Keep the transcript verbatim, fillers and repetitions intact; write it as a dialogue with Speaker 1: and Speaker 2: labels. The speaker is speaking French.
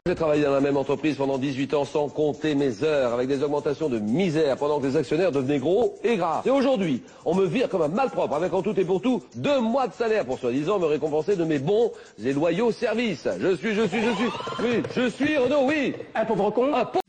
Speaker 1: J'ai travaillé dans la même entreprise pendant dix-huit ans sans compter mes heures, avec des augmentations de misère pendant que les actionnaires devenaient gros et gras. Et aujourd'hui, on me vire comme un malpropre avec en tout et pour tout deux mois de salaire pour soi-disant me récompenser de mes bons et loyaux services. Je suis, je suis, je suis, oui, je suis Renaud, oui.
Speaker 2: Un pauvre con.
Speaker 1: Un pauvre